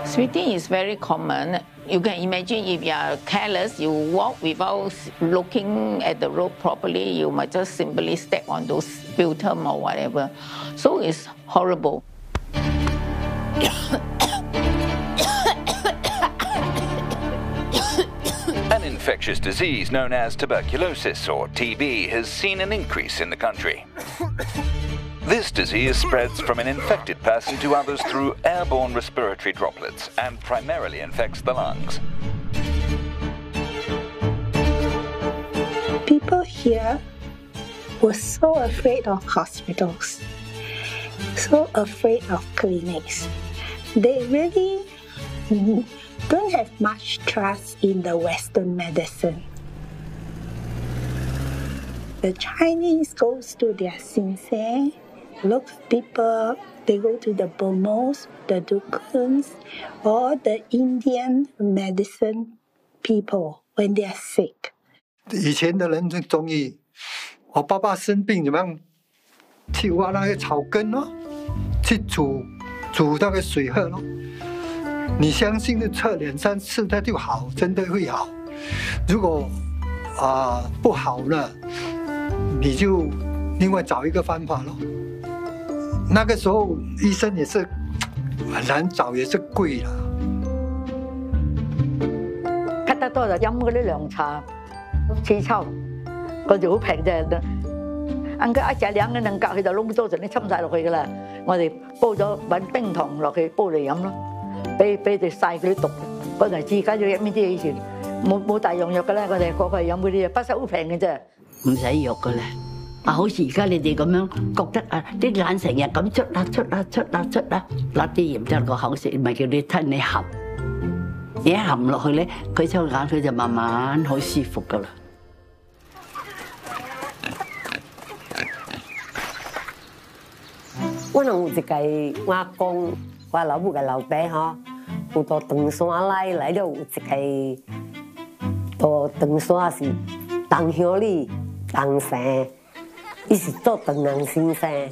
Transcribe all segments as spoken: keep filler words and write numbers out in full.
Sweating is very common. You can imagine if you are careless, you walk without looking at the road properly, you might just simply step on those sputum or whatever. So it's horrible. An infectious disease known as tuberculosis, or T B, has seen an increase in the country. This disease spreads from an infected person to others through airborne respiratory droplets and primarily infects the lungs. People here were so afraid of hospitals, so afraid of clinics. They really don't have much trust in the Western medicine. The Chinese goes to their Sinsei, local people, they go to the Bomos, the Dukuns, or the Indian medicine people when they are sick. 以前的人最中意，我爸爸生病怎么样？去挖那个草根咯，去煮煮那个水喝咯。你相信的测两三次它就好，真的会好。如果啊、呃、不好了，你就另外找一个方法咯。那个时候医生也是很難找，也是貴啦。 咳得多就飲嗰啲涼茶、刺秋，嗰就好平啫。啱佢一隻兩嘅能格，佢就窿多陣啲侵晒落去噶啦。我哋煲咗揾冰糖落去煲嚟飲咯，俾俾佢曬嗰啲毒。嗰陣時而家要飲呢啲，以前冇冇大用藥噶啦，我哋個個係飲嗰啲嘢，不收好平嘅啫，唔使藥噶啦。 啊，好似而家你哋咁樣覺得啊，啲眼成日咁出啦出啦出啦出啦，甩啲鹽出個口食，咪叫你吞你含，你一含落去咧，佢抽眼佢就慢慢好舒服噶啦。 我能有一個我公，我老母嘅老爸嗬，有到長山來來了有一個，到長山是東鄉里東山。 伊是做長人先生，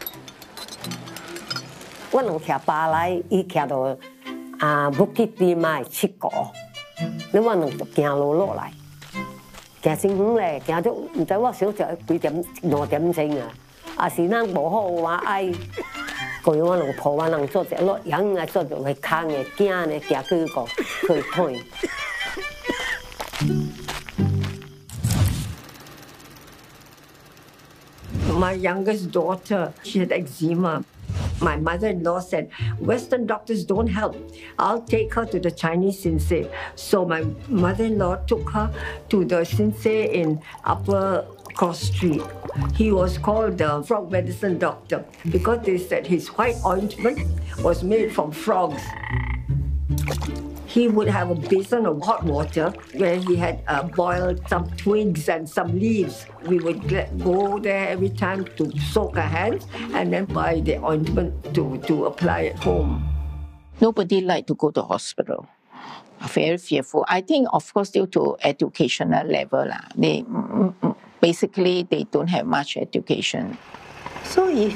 我能徛巴來，伊徛到啊木吉地嘛七個，你我能就行路落來，行真遠咧，行咗唔知我小就幾點兩點鐘啊，啊是咱無好話愛，所以我能抱我能做只落人啊做就去扛嘅驚咧，行去個去推。 My youngest daughter, she had eczema. My mother-in-law said, Western doctors don't help. I'll take her to the Chinese sensei. So my mother-in-law took her to the sensei in Upper Cross Street. He was called the frog medicine doctor because they said his white ointment was made from frogs. He would have a basin of hot water where he had uh, boiled some twigs and some leaves. We would get, go there every time to soak our hands and then buy the ointment to, to apply at home. Nobody liked to go to hospital. Very fearful. I think, of course, due to educational level, lah. They basically they don't have much education. So if